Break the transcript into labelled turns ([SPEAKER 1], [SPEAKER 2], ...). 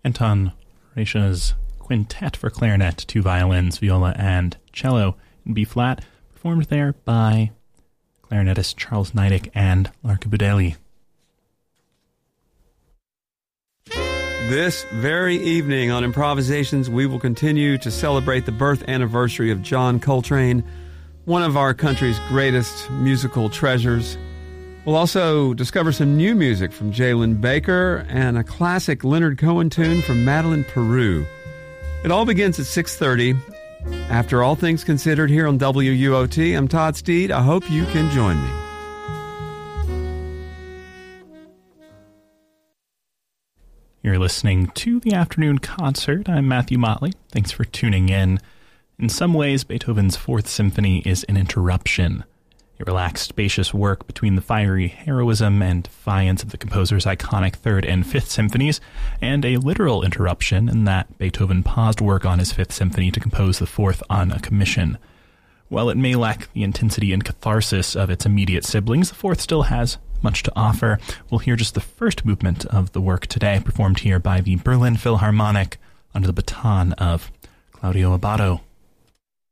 [SPEAKER 1] Anton Reicha's Quintet for clarinet, two violins, viola, and cello in B-flat, performed there by clarinetist Charles Neidig and Larka Budelli.
[SPEAKER 2] This very evening on Improvisations, we will continue to celebrate the birth anniversary of John Coltrane, one of our country's greatest musical treasures. We'll also discover some new music from Jalen Baker and a classic Leonard Cohen tune from Madeleine Peru. It all begins at 6:30. After All Things Considered here on WUOT, I'm Todd Steed. I hope you can join me.
[SPEAKER 1] You're listening to the Afternoon Concert. I'm Matthew Motley. Thanks for tuning in. In some ways, Beethoven's Fourth Symphony is an interruption. A relaxed, spacious work between the fiery heroism and defiance of the composer's iconic Third and Fifth Symphonies, and a literal interruption in that Beethoven paused work on his Fifth Symphony to compose the Fourth on a commission. While it may lack the intensity and catharsis of its immediate siblings, the Fourth still has much to offer. We'll hear just the first movement of the work today, performed here by the Berlin Philharmonic under the baton of Claudio Abbado.